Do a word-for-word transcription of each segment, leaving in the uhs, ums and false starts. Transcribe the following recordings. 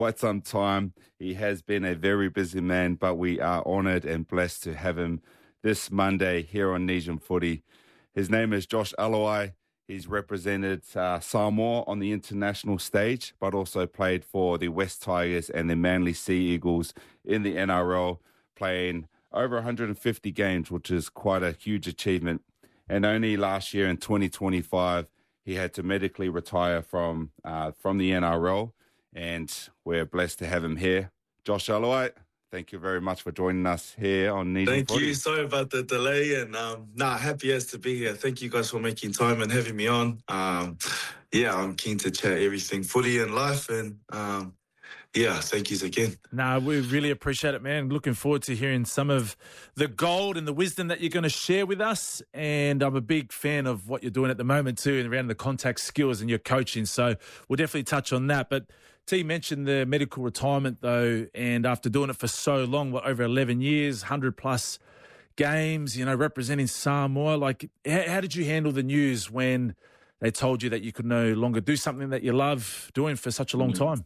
quite some time. He has been a very busy man, but we are honoured and blessed to have him this Monday here on Nesian Footy. His name is Josh Aloiai. He's represented uh, Samoa on the international stage, but also played for the West Tigers and the Manly Sea Eagles in the N R L, playing over one hundred fifty games, which is quite a huge achievement. And only last year in twenty twenty-five, he had to medically retire from uh, from the N R L, and we're blessed to have him here. Josh Aloiai, thank you very much for joining us here on Nesian Thank Footy. you. Sorry about the delay, and um, nah, happy as to be here. Thank you guys for making time and having me on. Um, yeah, I'm keen to chat everything footy and life, and um, yeah, thank yous again. No, we really appreciate it, man. Looking forward to hearing some of the gold and the wisdom that you're going to share with us. And I'm a big fan of what you're doing at the moment too, and around the contact skills and your coaching. So we'll definitely touch on that. But T mentioned the medical retirement though, and after doing it for so long, what, over eleven years, one hundred plus games, you know, representing Samoa. Like, how, how did you handle the news when they told you that you could no longer do something that you love doing for such a long time?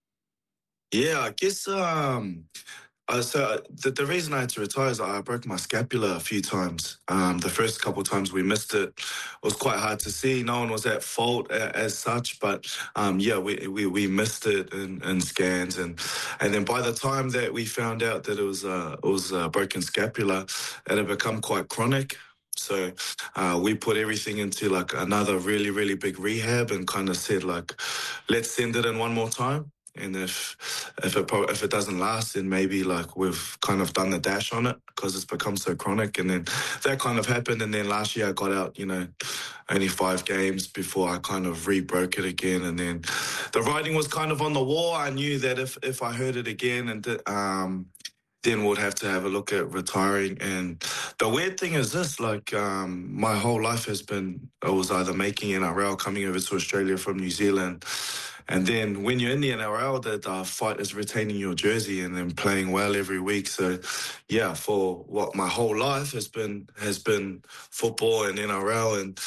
Yeah, I guess um, uh, so. The, the reason I had to retire is I broke my scapula a few times. Um, the first couple of times we missed it was quite hard to see. No one was at fault a, as such, but um, yeah, we, we we missed it in, in scans, and and then by the time that we found out that it was uh, it was a broken scapula, it had become quite chronic. So uh, we put everything into like another really really big rehab, and kind of said like, let's send it in one more time. And if if it if it doesn't last, then maybe like we've kind of done the dash on it because it's become so chronic. And then that kind of happened. And then last year I got out, you know, only five games before I kind of re-broke it again. And then the writing was kind of on the wall. I knew that if if I heard it again, and um, then we'd have to have a look at retiring. And the weird thing is this, like um, my whole life has been, I was either making N R L, coming over to Australia from New Zealand. And then when you're in the N R L, the, the fight is retaining your jersey and then playing well every week. So, yeah, for what my whole life has been has been football and N R L. And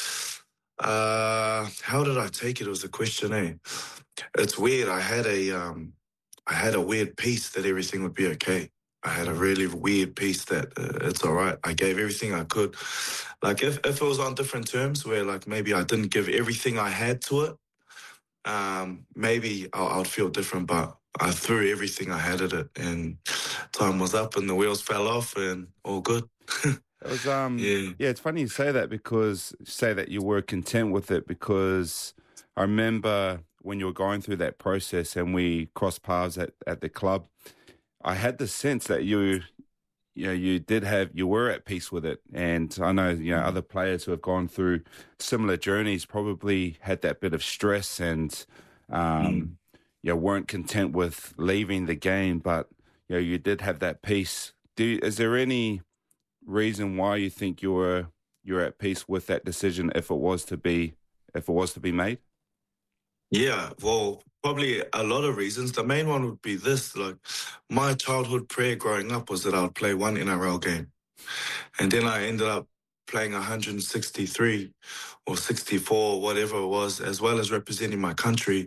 uh, how did I take it? It was a question, eh? It's weird. I had a um, I had a weird piece that everything would be okay. I had a really weird piece that uh, it's all right. I gave everything I could. Like if, if it was on different terms where like maybe I didn't give everything I had to it, um, maybe I would feel different, but I threw everything I had at it, and time was up and the wheels fell off and all good. It was, um, yeah. yeah, it's funny you say that, because say that you were content with it, because I remember when you were going through that process and we crossed paths at, at the club, I had the sense that you, you know, you did have, you were at peace with it. And I know, you know, other players who have gone through similar journeys probably had that bit of stress and, um, mm. you know, weren't content with leaving the game, but, you know, you did have that peace. Do you, is there any reason why you think you were, you're at peace with that decision if it was to be, if it was to be made? Yeah, well, probably a lot of reasons. The main one would be this, like my childhood prayer growing up was that I would play one N R L game. And then I ended up playing one hundred sixty-three or sixty-four, whatever it was, as well as representing my country.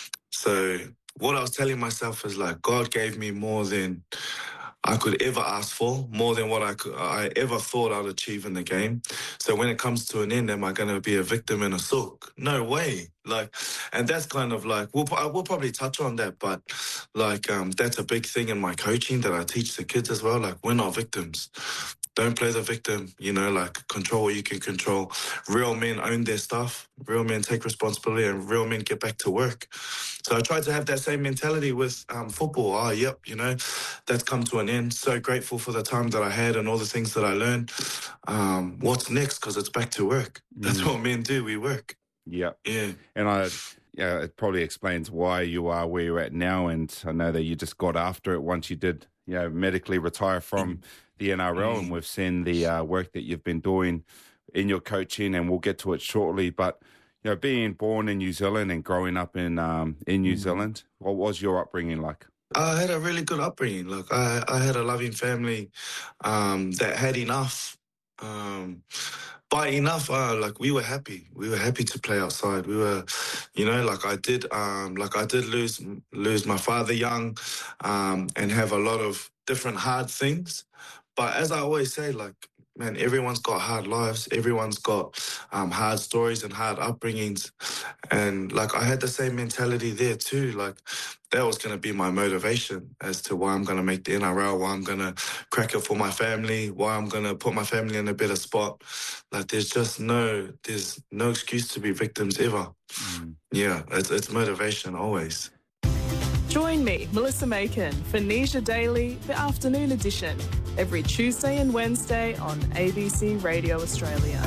So what I was telling myself is like, God gave me more than I could ever ask for, more than what I could, I ever thought I'd achieve in the game. So when it comes to an end, am I going to be a victim in a sook? No way. Like, and that's kind of like, we'll, we'll probably touch on that, but like, um, that's a big thing in my coaching that I teach the kids as well. Like, we're not victims. Don't play the victim, you know, like control what you can control. Real men own their stuff. Real men take responsibility, and real men get back to work. So I tried to have that same mentality with um, football. Oh, yep, you know, that's come to an end. So grateful for the time that I had and all the things that I learned. Um, what's next? Because it's back to work. That's mm. what men do. We work. Yeah. Yeah. And I, yeah, it probably explains why you are where you're at now. And I know that you just got after it once you did, you know, medically retire from mm. the N R L, mm. and we've seen the uh, work that you've been doing in your coaching, and we'll get to it shortly. But, you know, being born in New Zealand and growing up in um, in New mm. Zealand, what was your upbringing like? I had a really good upbringing. Like I, I had a loving family um, that had enough. Um, but enough, uh, like we were happy. We were happy to play outside. We were, you know, like I did, um, like I did lose lose my father young, um, and have a lot of different hard things. But as I always say, like, man, everyone's got hard lives. Everyone's got um, hard stories and hard upbringings. And like I had the same mentality there too. Like that was going to be my motivation as to why I'm going to make the N R L, why I'm going to crack it for my family, why I'm going to put my family in a better spot. Like there's just no, there's no excuse to be victims ever. Mm. Yeah, it's, it's motivation always. Join me, Melissa Macon, for Nisha Daily, the afternoon edition, every Tuesday and Wednesday on A B C Radio Australia.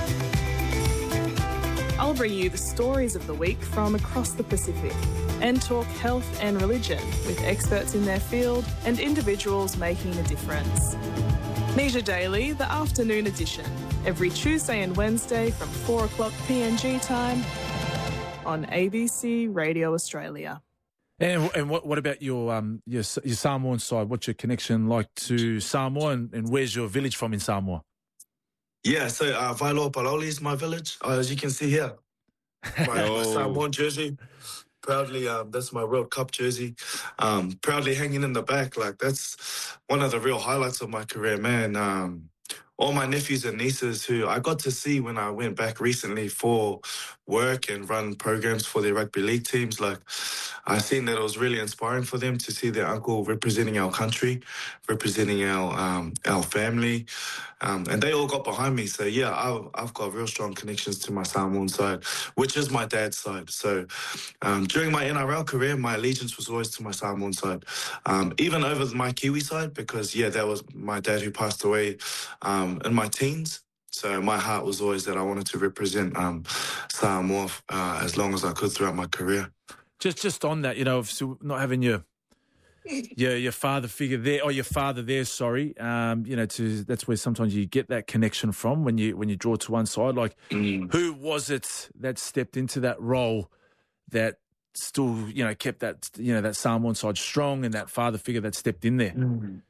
I'll bring you the stories of the week from across the Pacific and talk health and religion with experts in their field and individuals making a difference. Nisha Daily, the afternoon edition, every Tuesday and Wednesday from four o'clock P N G time on A B C Radio Australia. And and what what about your um your your Samoan side? What's your connection like to Samoa, and, and where's your village from in Samoa? Yeah, so uh, Vailoa Paloli is my village, uh, as you can see here. My, oh. my Samoan jersey, proudly. Um, that's my World Cup jersey, um, proudly hanging in the back. Like that's one of the real highlights of my career, man. Um, all my nephews and nieces who I got to see when I went back recently for work and run programs for their rugby league teams. Like I seen that it was really inspiring for them to see their uncle representing our country, representing our um, our family. Um, and they all got behind me. So, yeah, I've, I've got real strong connections to my Samoan side, which is my dad's side. So um, during my N R L career, my allegiance was always to my Samoan side, um, even over my Kiwi side, because, yeah, that was my dad who passed away um, in my teens. So my heart was always that I wanted to represent um, Samoa uh, as long as I could throughout my career. Just just on that, you know, not having your your your father figure there, or your father there, sorry, um, you know, to that's where sometimes you get that connection from when you when you draw to one side. Like, mm. who was it that stepped into that role that still, you know, kept that, you know, that Samoan side strong, and that father figure that stepped in there? Mm.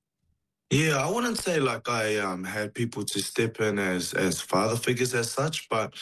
Yeah, I wouldn't say like I um, had people to step in as as father figures as such, but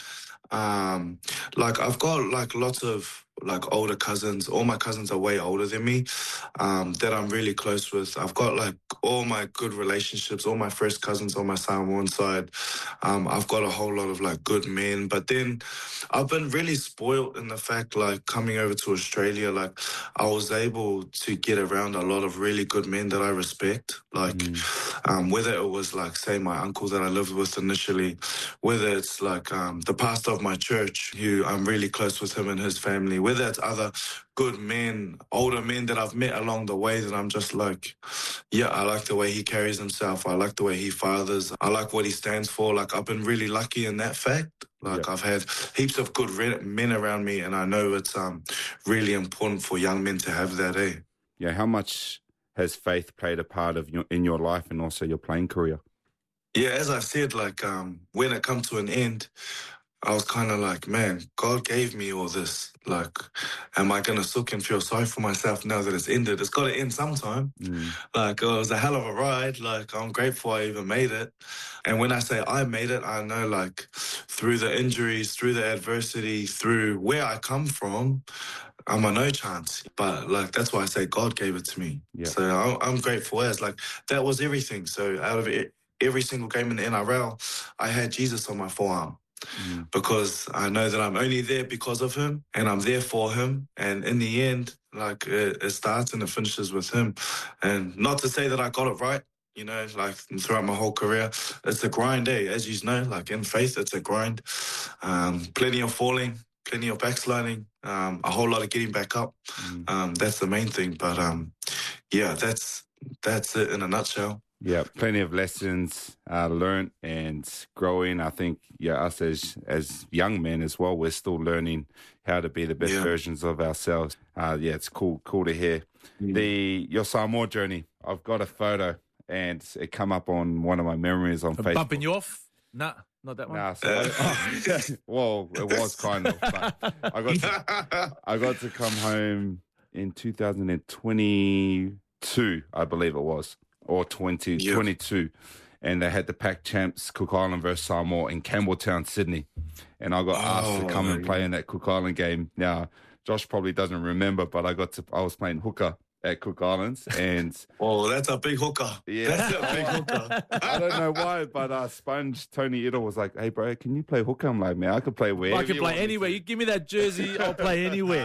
um, like I've got like lots of like older cousins. All my cousins are way older than me, um, that I'm really close with. I've got like all my good relationships, all my first cousins on my Samoan side. Um, I've got a whole lot of like good men, but then I've been really spoiled in the fact like coming over to Australia, like I was able to get around a lot of really good men that I respect. Like mm. um, whether it was like say my uncle that I lived with initially, whether it's like um, the pastor of my church who I'm really close with him and his family, whether it's other good men, older men that I've met along the way that I'm just like, yeah, I like the way he carries himself. I like the way he fathers. I like what he stands for. Like, I've been really lucky in that fact. Like, yep. I've had heaps of good re- men around me, and I know it's um really important for young men to have that, eh? Yeah, how much has faith played a part of your, in your life and also your playing career? Yeah, as I said, like, um, when it comes to an end, I was kind of like, man, God gave me all this. Like, am I going to suck and feel sorry for myself now that it's ended? It's got to end sometime. Mm. Like, oh, it was a hell of a ride. Like, I'm grateful I even made it. And when I say I made it, I know, like, through the injuries, through the adversity, through where I come from, I'm a no chance. But, like, that's why I say God gave it to me. Yeah. So I'm, I'm grateful as, like, that was everything. So out of it, every single game in the N R L, I had Jesus on my forearm. Mm. Because I know that I'm only there because of him, and I'm there for him. And in the end, like it, it starts and it finishes with him. And not to say that I got it right, you know, like throughout my whole career, it's a grind, eh? As you know, like in faith, it's a grind. Um, plenty of falling, plenty of backsliding, um, a whole lot of getting back up. Mm. Um, that's the main thing. But um, yeah, that's that's it in a nutshell. Yeah, plenty of lessons uh, learned and growing. I think, yeah, us as as young men as well, we're still learning how to be the best yeah. versions of ourselves. Uh, yeah, it's cool, cool to hear. Mm. The your Samoa journey. I've got a photo, and it come up on one of my memories on I'm Facebook. Bumping you off? Nah, not that one. Nah, so uh. I, oh, well, it was kind of. But I got to, I got to come home in two thousand twenty-two, I believe it was. Or twenty, yep. twenty-two. and they had the Pac Champs Cook Island versus Samoa in Campbelltown, Sydney. And I got oh, asked to come and play in that Cook Island game. Now, Josh probably doesn't remember, but I got to, I was playing hooker at Cook Islands, and oh, that's a big hooker. Yeah, that's a big hooker. I don't know why, but uh, Sponge Tony Idle was like, "Hey, bro, can you play hooker?" I'm like, "Man, I could play wherever." I can play anywhere. You give me that jersey, I'll play anywhere.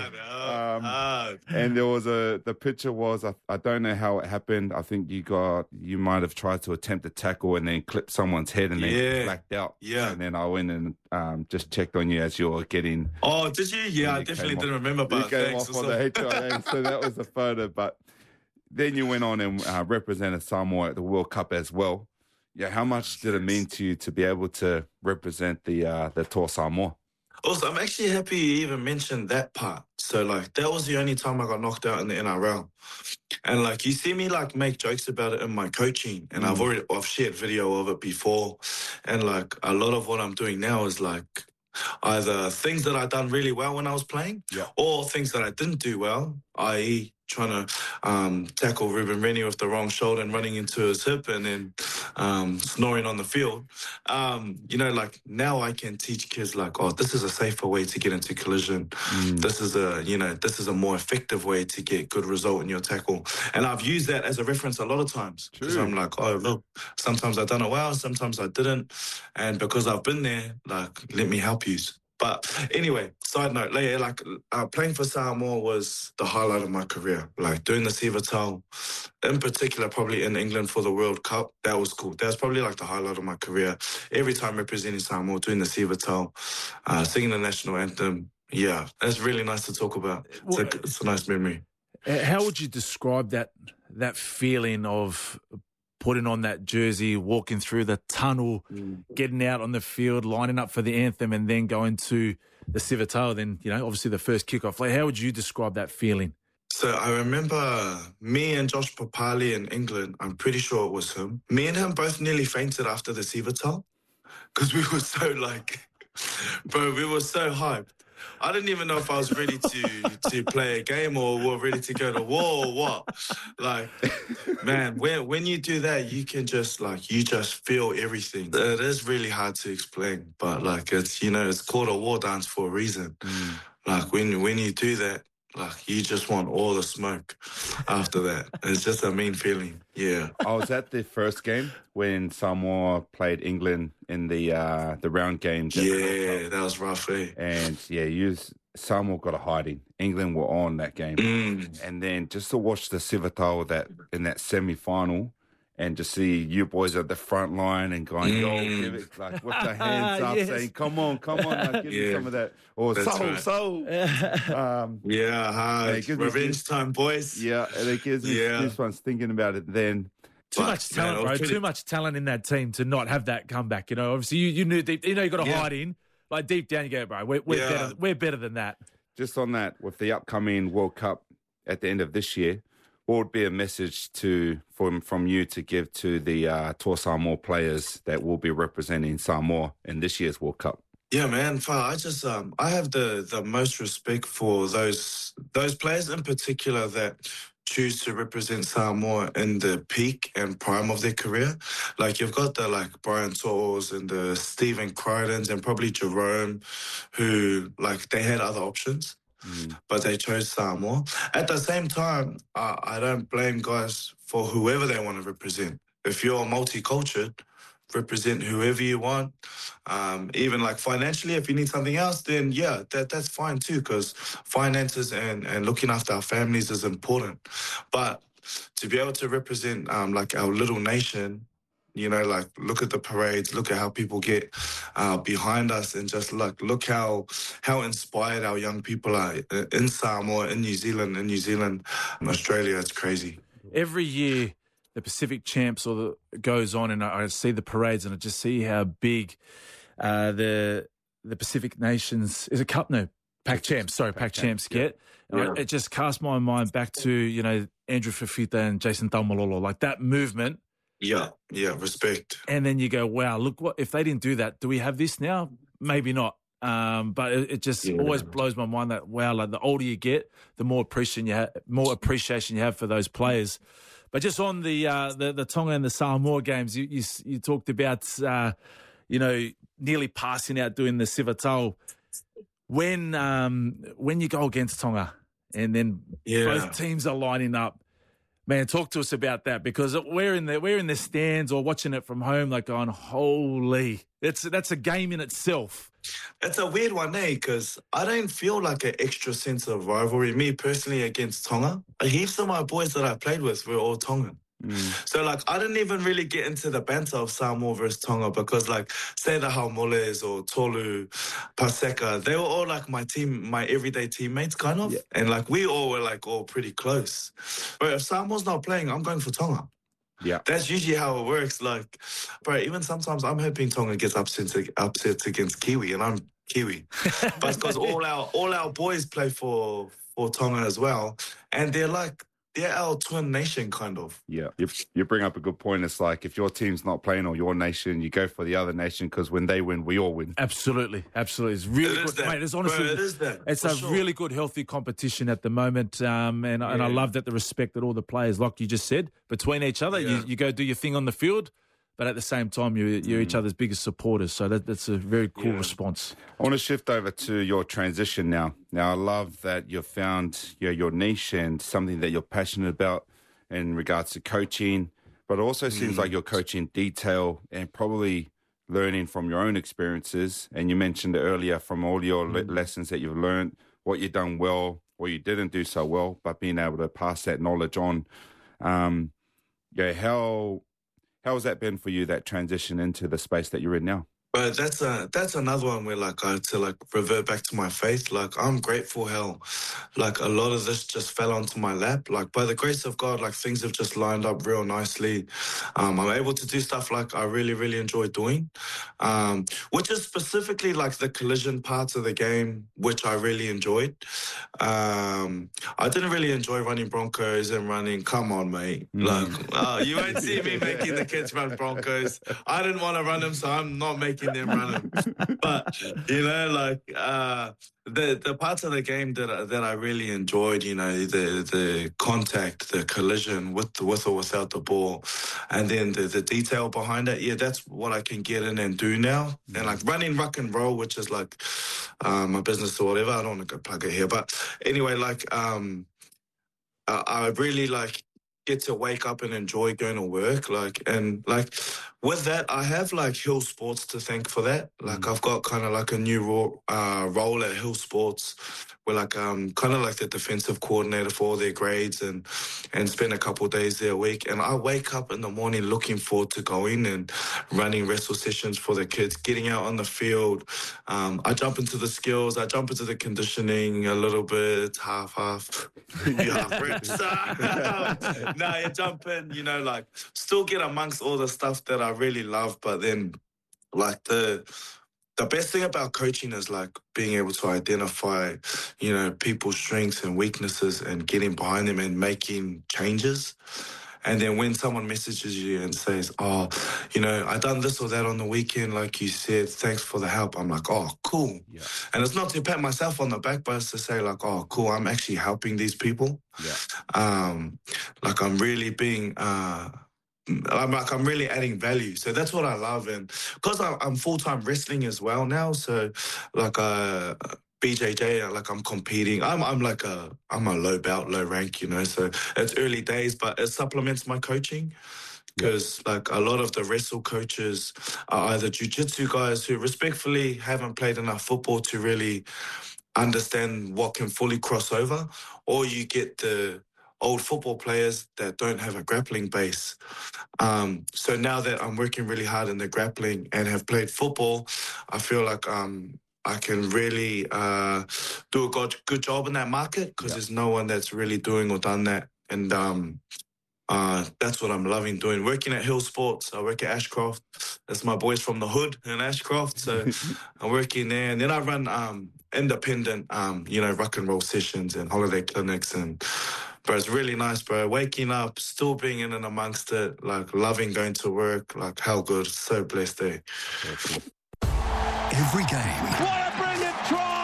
um, and there was a the picture was I, I don't know how it happened. I think you got you might have tried to attempt a tackle and then clip someone's head and then yeah. blacked out. Yeah, and then I went and um, just checked on you as you were getting. Oh, did you? Yeah, I definitely didn't remember. But you came off on the H I A, so that was the photo, but. Then you went on and uh, represented Samoa at the World Cup as well. Yeah, how much did it mean to you to be able to represent the uh, the Toa Samoa? Also, I'm actually happy you even mentioned that part. So, like, that was the only time I got knocked out in the N R L. And, like, you see me, like, make jokes about it in my coaching. And mm. I've already, I've shared video of it before. And, like, a lot of what I'm doing now is, like, either things that I done really well when I was playing yeah. or things that I didn't do well, that is trying to um, tackle Ruben Rennie with the wrong shoulder and running into his hip and then um, snoring on the field. Um, you know, like now I can teach kids like, oh, this is a safer way to get into collision. Mm. This is a, you know, this is a more effective way to get good result in your tackle. And I've used that as a reference a lot of times. Because I'm like, oh, look, sometimes I've done it well, sometimes I didn't. And because I've been there, like, let me help you. But anyway, side note, like uh, playing for Samoa was the highlight of my career. Like doing the Sivatau, in particular, probably in England for the World Cup, that was cool. That was probably like the highlight of my career. Every time representing Samoa, doing the Sivatau, uh, singing the national anthem. Yeah, that's really nice to talk about. It's, a, it's a nice memory. How would you describe that that feeling of putting on that jersey, walking through the tunnel, mm. getting out on the field, lining up for the anthem, and then going to the Sivatau, then, you know, obviously the first kickoff? Like, how would you describe that feeling? So I remember me and Josh Papali in England, I'm pretty sure it was him. Me and him both nearly fainted after the Sivatau because we were so like, bro, we were so hyped. I didn't even know if I was ready to to play a game or were ready to go to war or what. Like, man, when when you do that, you can just like you just feel everything. It is really hard to explain, but like it's you know it's called a war dance for a reason. Mm. Like when when you do that, like you just want all the smoke after that. It's just a mean feeling. Yeah. I was at the first game when Samoa played England in the uh, the round games. Yeah, that was rough, eh? And yeah, you Samoa got a hiding. England were on that game, mm. and then just to watch the Sivatau that in that semi final. And to see you boys at the front line and going, mm. yo, give it, like, with the hands up, yes. saying, come on, come on, like, give yeah. me some of that. Or That's soul, right. soul. um, yeah, hi. Revenge me, time, boys. Yeah, and it gives me yeah. goosebumps thinking about it then. Too but, much talent, man, bro. Pretty... Too much talent in that team to not have that comeback. You know, obviously, you, you knew deep, you know, you got to yeah. hide in. Like, deep down, you go, bro, we're, we're, yeah. better, we're better than that. Just on that, with the upcoming World Cup at the end of this year, what would be a message to from from you to give to the uh, Toa Samoa players that will be representing Samoa in this year's World Cup? Yeah, man. I just um, I have the, the most respect for those those players in particular that choose to represent Samoa in the peak and prime of their career. Like you've got the like Brian To'os and the Stephen Crydens and probably Jerome, who like they had other options. Mm. But they chose Samoa. At the same time, uh, I don't blame guys for whoever they want to represent. If you're multicultural, represent whoever you want. Um, even like financially, if you need something else, then yeah, that that's fine too, because finances and, and looking after our families is important. But to be able to represent um, like our little nation, you know, like look at the parades, look at how people get uh, behind us, and just like look how how inspired our young people are in Samoa, in New Zealand, in New Zealand, in Australia. It's crazy. Every year, the Pacific Champs or the goes on, and I, I see the parades, and I just see how big uh, the the Pacific Nations is a cup no Pac Champs. Sorry, Pac Champs get. Yeah. It just cast my mind back to you know Andrew Fifita and Jason Taumalolo, like that movement. Yeah, yeah, respect. And then you go, wow, look, what if they didn't do that? Do we have this now? Maybe not. Um, but it, it just yeah. always blows my mind that, wow, like the older you get, the more appreciation you have, more appreciation you have for those players. But just on the uh, the, the Tonga and the Samoa games, you you, you talked about, uh, you know, nearly passing out doing the Sivatau. When um, when you go against Tonga and then yeah. both teams are lining up, man, talk to us about that, because we're in the we're in the stands or watching it from home, like going, holy, that's that's a game in itself. It's a weird one, eh? Because I don't feel like an extra sense of rivalry. Me personally against Tonga, heaps of my boys that I played with were all Tongan. Mm. So, like, I didn't even really get into the banter of Samoa versus Tonga because, like, say the Haumoles or Tolu, Paseka, they were all, like, my team, my everyday teammates, kind of. Yeah. And, like, we all were, like, all pretty close. But if Samoa's not playing, I'm going for Tonga. Yeah. That's usually how it works. Like, bro, even sometimes I'm hoping Tonga gets upset, upset against Kiwi, and I'm Kiwi. But it's because all our, all our boys play for, for Tonga as well. And they're, like, they're our twin nation, kind of. Yeah, you, you bring up a good point. It's like if your team's not playing or your nation, you go for the other nation because when they win, we all win. Absolutely, absolutely. It's really it good. Mate, it's honestly, Bro, it is that, it's a sure. really good, healthy competition at the moment. Um, and, yeah. and I love that the respect that all the players, like you just said, between each other. Yeah. You, you go do your thing on the field, but at the same time, you're, you're mm. each other's biggest supporters. So that, that's a very cool yeah. response. I want to shift over to your transition now. Now, I love that you've found you know, your niche and something that you're passionate about in regards to coaching, but it also seems mm. like you're coaching detail and probably learning from your own experiences. And you mentioned earlier from all your mm. le- lessons that you've learned, what you've done well, what you didn't do so well, but being able to pass that knowledge on. Um, yeah, how how has that been for you, that transition into the space that you're in now? But that's a that's another one where like I had to like revert back to my faith. Like I'm grateful how like a lot of this just fell onto my lap. Like by the grace of God, like things have just lined up real nicely. Um, I'm able to do stuff like I really, really enjoy doing. Um, which is specifically like the collision parts of the game, which I really enjoyed. Um, I didn't really enjoy running Broncos and running, come on, mate. Mm. Like uh, you won't see me making the kids run Broncos. I didn't want to run them, so I'm not making them run them. But you know, like uh, the the parts of the game that that I really enjoyed, you know, the the contact, the collision with with or without the ball, and then the the detail behind it. Yeah, that's what I can get in and do now. And like running ruck and roll, which is like um, my business or whatever. I don't want to go plug it here, but anyway, like um, I, I really like. get to wake up and enjoy going to work, like, and like with that I have like Hill Sports to thank for that. Like mm. I've got kind of like a new ro- uh, role at Hill Sports where like um kind of like the defensive coordinator for all their grades and and spend a couple of days there a week, and I wake up in the morning looking forward to going and running wrestle sessions for the kids, getting out on the field. um I jump into the skills, I jump into the conditioning a little bit, half half you half reps. No, you jump in, you know, like still get amongst all the stuff that I really love, but then like the the best thing about coaching is like being able to identify, you know, people's strengths and weaknesses and getting behind them and making changes. And then when someone messages you and says, oh, you know, I done this or that on the weekend, like you said, thanks for the help. I'm like, oh, cool. Yeah. And it's not to pat myself on the back, but it's to say like, oh, cool, I'm actually helping these people. Yeah. Um, like I'm really being... Uh, I'm like, I'm really adding value. So that's what I love. And because I'm full-time wrestling as well now, so like uh, B J J, like I'm competing. I'm I'm like a, I'm a low belt, low rank, you know, so it's early days, but it supplements my coaching. Because yeah. like a lot of the wrestle coaches are either jiu-jitsu guys who respectfully haven't played enough football to really understand what can fully cross over, or you get the old football players that don't have a grappling base. Um, so now that I'm working really hard in the grappling and have played football, I feel like um, I can really uh, do a good, good job in that market because yeah. there's no one that's really doing or done that. And um, uh, that's what I'm loving doing. Working at Hill Sports, I work at Ashcroft. That's my boys from the hood in Ashcroft. So I'm working there. And then I run um, independent, um, you know, rock and roll sessions and holiday clinics and But it's really nice, bro. Waking up, still being in and amongst it, like loving going to work, like how good, so blessed day. Every game. What a brilliant try!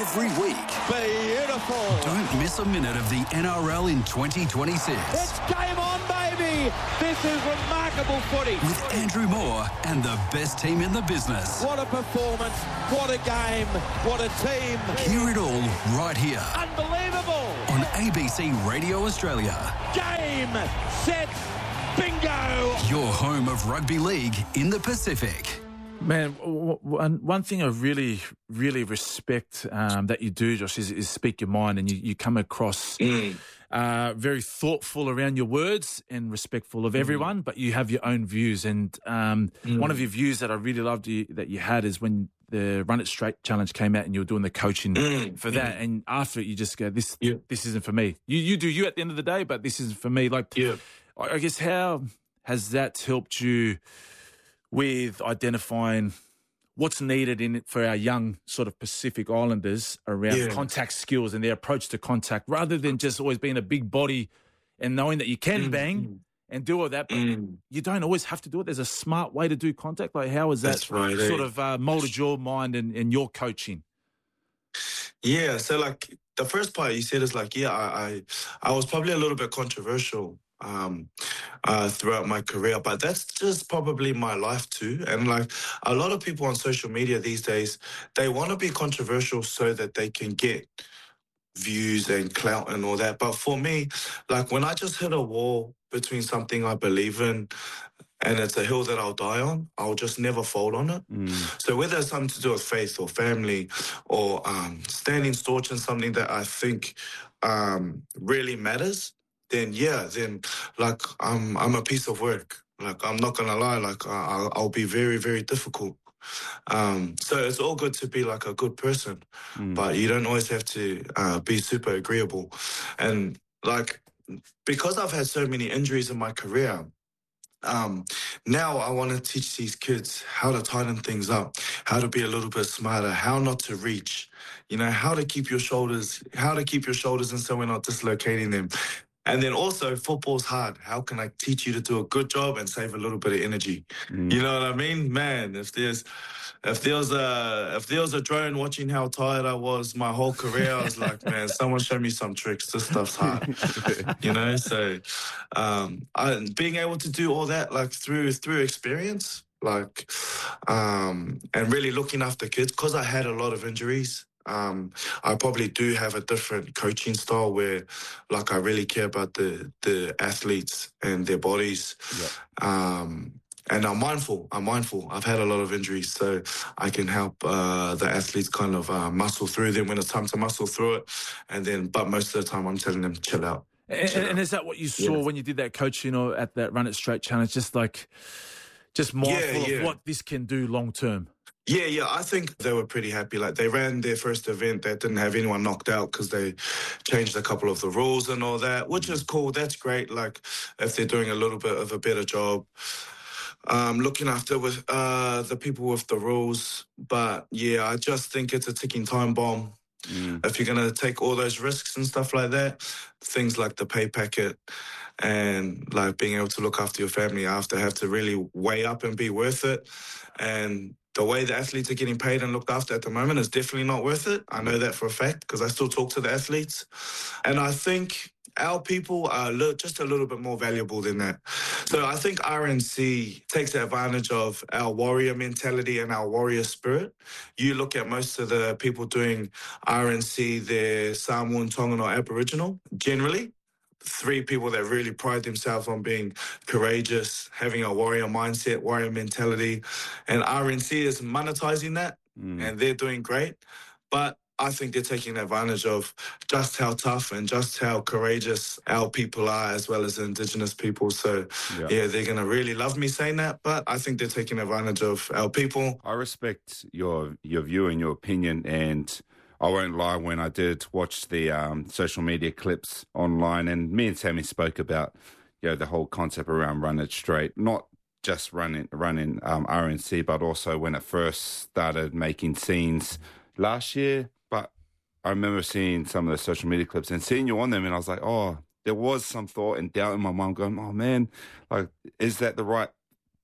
every week. Beautiful. Don't miss a minute of the N R L in twenty twenty-six. It's game on, baby. This is remarkable footy. With Andrew Moore and the best team in the business. What a performance. What a game. What a team. Hear it all right here. Unbelievable. On A B C Radio Australia. Game, set, bingo. Your home of rugby league in the Pacific. Man, one, one thing I really, really respect um, that you do, Josh, is, is speak your mind, and you, you come across mm. uh, very thoughtful around your words and respectful of everyone, mm. but you have your own views. And um, mm. one of your views that I really loved you, that you had is when the Run It Straight challenge came out and you were doing the coaching mm. for that. Mm. And after it, you just go, this yeah. this isn't for me. You you do you at the end of the day, but this isn't for me. Like, yeah. I, I guess, how has that helped you with identifying what's needed in it for our young sort of Pacific Islanders around yeah. contact skills and their approach to contact, rather than just always being a big body and knowing that you can mm. bang and do all that, but mm. you don't always have to do it. There's a smart way to do contact. Like, how has that That's right, sort eh? of uh, molded your mind and, and your coaching? Yeah, so like the first part you said is like, yeah, I I, I was probably a little bit controversial um uh throughout my career, but that's just probably my life too. And like a lot of people on social media these days, they want to be controversial so that they can get views and clout and all that. But for me, like when I just hit a wall between something I believe in and it's a hill that I'll die on, I'll just never fold on it. Mm. So whether it's something to do with faith or family or um standing staunch in something that I think um really matters, then yeah, then like I'm I'm a piece of work. Like I'm not gonna lie, like I'll, I'll be very very difficult. Um, so it's all good to be like a good person, mm. but you don't always have to uh, be super agreeable. And like because I've had so many injuries in my career, um, now I want to teach these kids how to tighten things up, how to be a little bit smarter, how not to reach, you know, how to keep your shoulders, how to keep your shoulders in so we're not dislocating them. And then also, football's hard. How can I teach you to do a good job and save a little bit of energy? Mm. You know what I mean? Man, if there's if there was a if there was a drone watching how tired I was my whole career, I was like, man, someone show me some tricks. This stuff's hard. You know? So um I, being able to do all that like through through experience, like um and really looking after kids, because I had a lot of injuries. Um, I probably do have a different coaching style where, like, I really care about the the athletes and their bodies. Yep. Um, and I'm mindful. I'm mindful. I've had a lot of injuries, so I can help uh, the athletes kind of uh, muscle through them when it's time to muscle through it. And then, but most of the time, I'm telling them chill out. And, chill and, out. and is that what you saw yeah. when you did that coaching or at that Run It Straight challenge? Just like, just mindful yeah, yeah. of what this can do long term. Yeah, yeah, I think they were pretty happy. Like, they ran their first event that didn't have anyone knocked out because they changed a couple of the rules and all that, which is cool. That's great. Like, if they're doing a little bit of a better job um, looking after with uh, the people with the rules. But, yeah, I just think it's a ticking time bomb. Mm. If you're going to take all those risks and stuff like that, things like the pay packet and, like, being able to look after your family after have to really weigh up and be worth it. And the way the athletes are getting paid and looked after at the moment is definitely not worth it. I know that for a fact because I still talk to the athletes. And I think our people are just a little bit more valuable than that. So I think R N C takes advantage of our warrior mentality and our warrior spirit. You look at most of the people doing R N C, they're Samoan, Tongan or Aboriginal, generally. Three people that really pride themselves on being courageous, having a warrior mindset, warrior mentality. And R N C is monetizing that, mm. and they're doing great. But I think they're taking advantage of just how tough and just how courageous our people are, as well as Indigenous people. So, yeah, yeah they're going to really love me saying that, but I think they're taking advantage of our people. I respect your your view and your opinion, and I won't lie, when I did watch the um, social media clips online, and me and Sammy spoke about, you know, the whole concept around Run It Straight, not just running running um, R N C, but also when it first started making scenes last year. But I remember seeing some of the social media clips and seeing you on them, and I was like, oh, there was some thought and doubt in my mind going, oh man, like, is that the right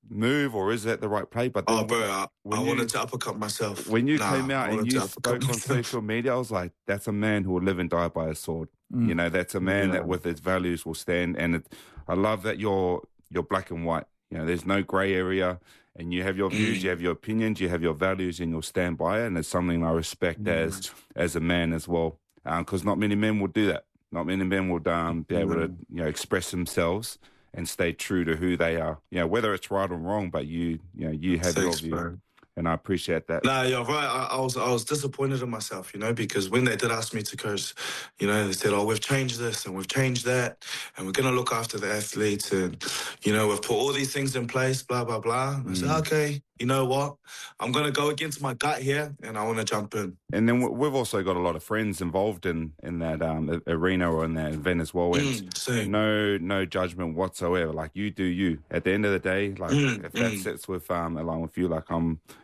move or is that the right play? But then Oh, bro, I, I you, wanted to uppercut myself. When you nah, came out and you spoke on myself. social media, I was like, that's a man who will live and die by a sword. Mm. You know, that's a man yeah. that with his values will stand. And it, I love that you're you're black and white. You know, there's no grey area. And you have your views, mm. you have your opinions, you have your values, and you'll stand by it. And it's something I respect mm. as as a man as well, because um, not many men will do that. Not many men will um, be able mm. to, you know, express themselves and stay true to who they are. You know, whether it's right or wrong, but you, you know, you have Thanks, your view. Bro. And I appreciate that. Nah, you're right. I, I was I was disappointed in myself, you know, because when they did ask me to coach, you know, they said, oh, we've changed this and we've changed that and we're going to look after the athletes and, you know, we've put all these things in place, blah, blah, blah. And mm. I said, okay, you know what? I'm going to go against my gut here and I want to jump in. And then we've also got a lot of friends involved in, in that um, arena or in that event as well. And mm, no no judgment whatsoever. Like, you do you. At the end of the day, like, mm, if that mm. sits with um, along with you, like, I'm...